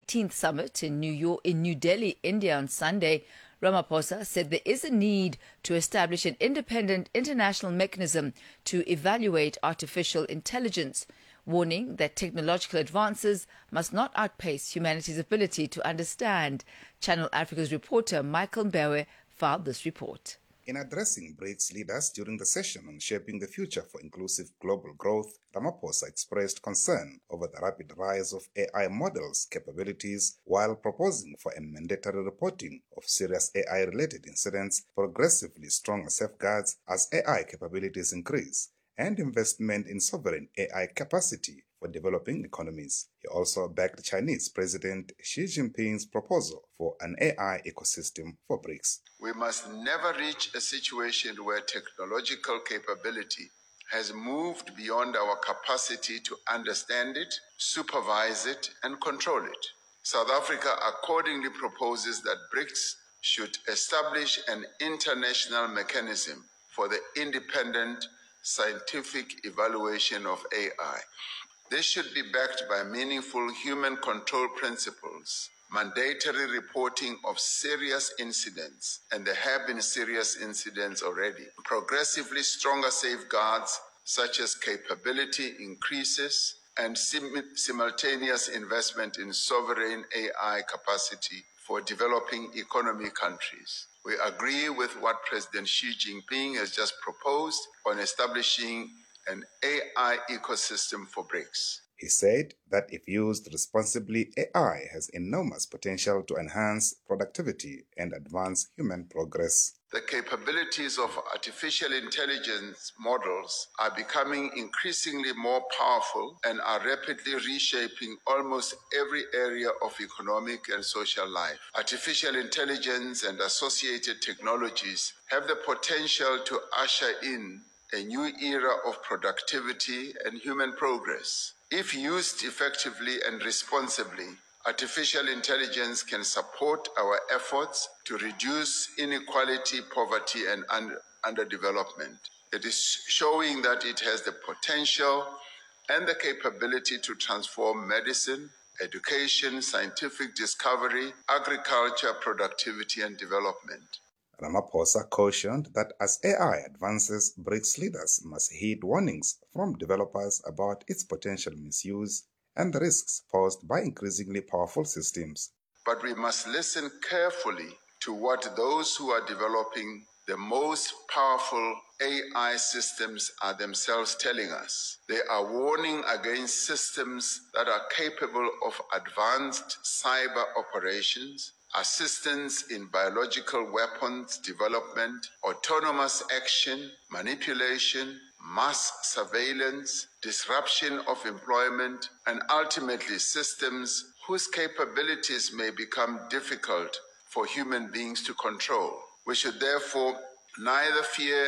18th summit in New Delhi, India on Sunday, Ramaphosa said there is a need to establish an independent international mechanism to evaluate artificial intelligence, warning that technological advances must not outpace humanity's ability to understand. Channel Africa's reporter Michael Mbewe filed this report. In addressing BRICS leaders during the session on shaping the future for inclusive global growth, Ramaphosa expressed concern over the rapid rise of AI models' capabilities while proposing for a mandatory reporting of serious AI-related incidents, progressively stronger safeguards as AI capabilities increase, and investment in sovereign AI capacity for developing economies. He also backed Chinese President Xi Jinping's proposal for an AI ecosystem for BRICS. We must never reach a situation where technological capability has moved beyond our capacity to understand it, supervise it, and control it. South Africa accordingly proposes that BRICS should establish an international mechanism for the independent scientific evaluation of AI. This should be backed by meaningful human control principles, mandatory reporting of serious incidents, and there have been serious incidents already, progressively stronger safeguards such as capability increases and simultaneous investment in sovereign AI capacity for developing economy countries. We agree with what President Xi Jinping has just proposed on establishing an AI ecosystem for BRICS. He said that if used responsibly, AI has enormous potential to enhance productivity and advance human progress. The capabilities of artificial intelligence models are becoming increasingly more powerful and are rapidly reshaping almost every area of economic and social life. Artificial intelligence and associated technologies have the potential to usher in a new era of productivity and human progress. If used effectively and responsibly, artificial intelligence can support our efforts to reduce inequality, poverty, and underdevelopment. It is showing that it has the potential and the capability to transform medicine, education, scientific discovery, agriculture, productivity, and development. Ramaphosa cautioned that as AI advances, BRICS leaders must heed warnings from developers about its potential misuse and the risks posed by increasingly powerful systems. But we must listen carefully to what those who are developing the most powerful AI systems are themselves telling us. They are warning against systems that are capable of advanced cyber operations, assistance in biological weapons development, autonomous action, manipulation, mass surveillance, disruption of employment, and ultimately systems whose capabilities may become difficult for human beings to control. We should therefore neither fear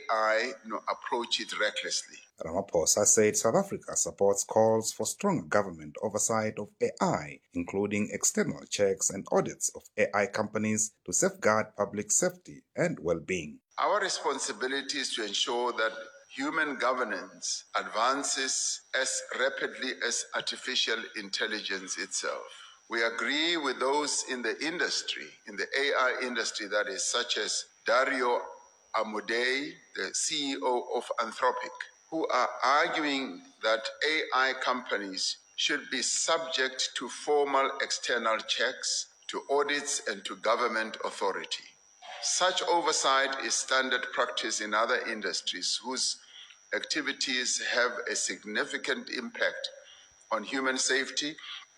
AI nor approach it recklessly. Ramaphosa said South Africa supports calls for stronger government oversight of AI, including external checks and audits of AI companies to safeguard public safety and well-being. Our responsibility is to ensure that human governance advances as rapidly as artificial intelligence itself. We agree with those in the industry, in the AI industry that is, such as Dario Amodei, the CEO of Anthropic, who are arguing that AI companies should be subject to formal external checks, to audits, and to government authority. Such oversight is standard practice in other industries whose activities have a significant impact on human safety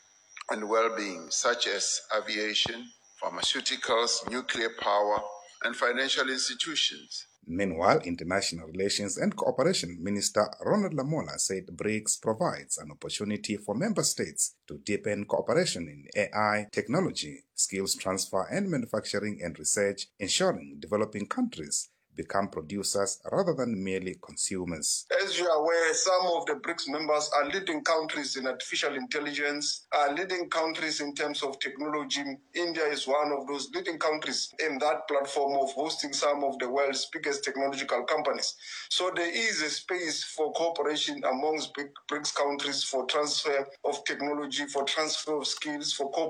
and well-being, such as aviation, pharmaceuticals, nuclear power, and financial institutions. Meanwhile, International Relations and Cooperation Minister Ronald Lamola said BRICS provides an opportunity for member states to deepen cooperation in AI, technology, skills transfer, and manufacturing and research, ensuring developing countries become producers rather than merely consumers. As you are aware, some of the BRICS members are leading countries in artificial intelligence, are leading countries in terms of technology. India is one of those leading countries in that platform of hosting some of the world's biggest technological companies. So there is a space for cooperation amongst BRICS countries for transfer of technology, for transfer of skills, for